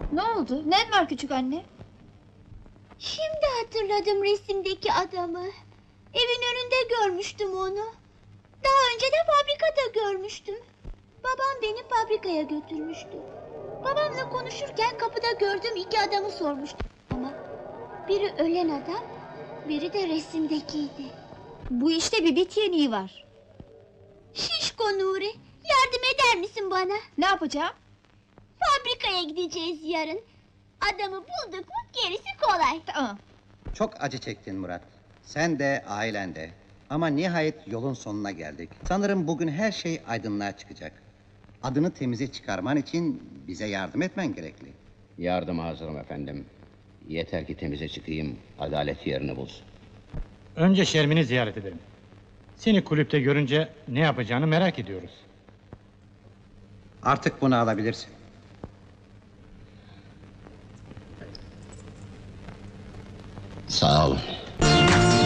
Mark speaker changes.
Speaker 1: Ne oldu? Ne var küçük anne?
Speaker 2: Şimdi hatırladım resimdeki adamı. Evin önünde görmüştüm onu. Daha önce de fabrikada görmüştüm. Babam beni fabrikaya götürmüştü. Babamla konuşurken kapıda gördüğüm iki adamı sormuştum ama biri ölen adam, biri de resimdekiydi.
Speaker 1: Bu işte bir bit yeniği var.
Speaker 2: Şişko Nuri, yardım eder misin bana?
Speaker 1: Ne yapacağım?
Speaker 2: Fabrikaya gideceğiz yarın. Adamı bulduk mu gerisi kolay.
Speaker 1: Tamam.
Speaker 3: Çok acı çektin Murat. Sen de, ailen de. Ama nihayet yolun sonuna geldik. Sanırım bugün her şey aydınlığa çıkacak. Adını temize çıkarman için bize yardım etmen gerekli.
Speaker 4: Yardıma hazırım efendim. Yeter ki temize çıkayım, adalet yerini bulsun.
Speaker 5: Önce Şermin'i ziyaret edelim. Seni kulüpte görünce ne yapacağını merak ediyoruz.
Speaker 3: Artık bunu alabilirsin.
Speaker 4: Sağ olun.